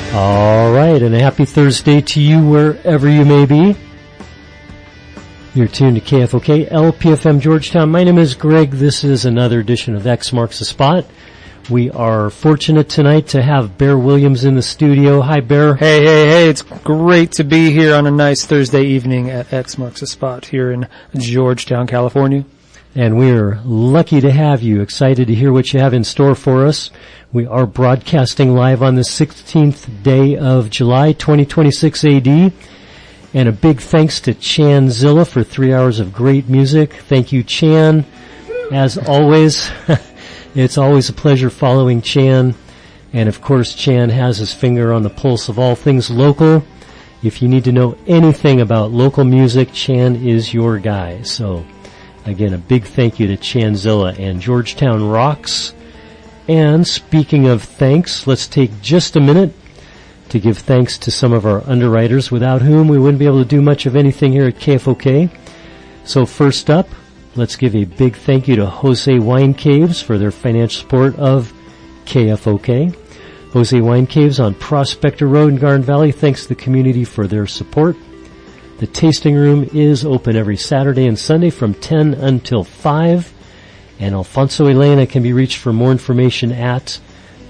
All right, and a happy Thursday to you wherever you may be. You're tuned to KFOK, LPFM Georgetown. My name is Greg. This is another edition of X Marks the Spot. We are fortunate tonight to have Bear Williams in the studio. Hi, Bear. Hey, it's great to be here on a nice Thursday evening at X Marks the Spot here in Georgetown, California. And we're lucky to have you. Excited to hear what you have in store for us. We are broadcasting live on the 16th day of July, 2026 AD. And a big thanks to Chan Zilla for 3 hours of great music. Thank you, Chan. As always, it's always a pleasure following Chan. And of course, Chan has his finger on the pulse of all things local. If you need to know anything about local music, Chan is your guy. So, again, a big thank you to Chan Zilla and Georgetown Rocks. And speaking of thanks, let's take just a minute to give thanks to some of our underwriters, without whom we wouldn't be able to do much of anything here at KFOK. So first up, let's give a big thank you to Jose Wine Caves for their financial support of KFOK. Jose Wine Caves on Prospector Road in Garden Valley, thanks to the community for their support. The tasting room is open every Saturday and Sunday from 10 until 5. And Alfonso Elena can be reached for more information at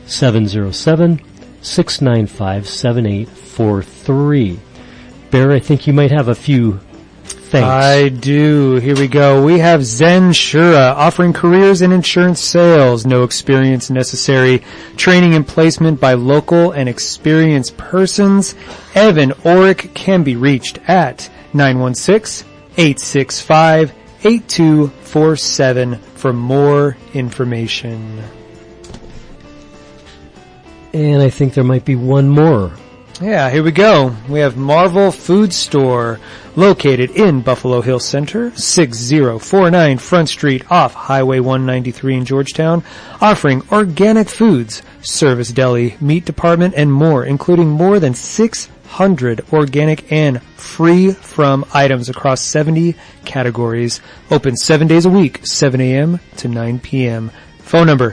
707-695-7843. Bear, I think you might have a few thanks. I do. Here we go. We have Zen Shura offering careers in insurance sales. No experience necessary. Training and placement by local and experienced persons. Evan Orick can be reached at 916-865-8247 for more information. And I think there might be one more. Yeah, here we go. We have Marvel Food Store, located in Buffalo Hills Center, 6049 Front Street off Highway 193 in Georgetown, offering organic foods, service deli, meat department, and more, including more than 600 organic and free from items across 70 categories. Open 7 days a week, 7 a.m. to 9 p.m. Phone number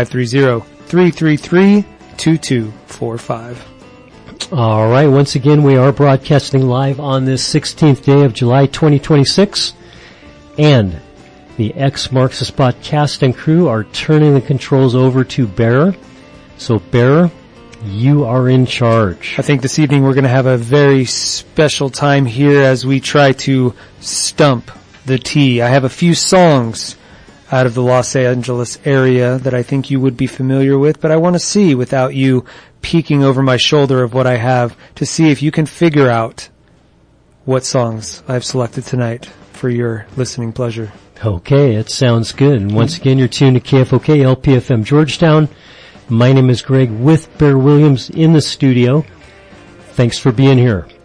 530-333-2245. All right, once again, we are broadcasting live on this 16th day of July 2026. And the X Marks the Spot cast and crew are turning the controls over to Bear. So, Bear, you are in charge. I think this evening we're going to have a very special time here as we try to stump the T. I have a few songs out of the Los Angeles area that I think you would be familiar with, but I want to see, without you peeking over my shoulder of what I have, to see if you can figure out what songs I've selected tonight for your listening pleasure. Okay, it sounds good. And once again, you're tuned to KFOK, LPFM Georgetown. My name is Greg with Bear Williams in the studio. Thanks for being here.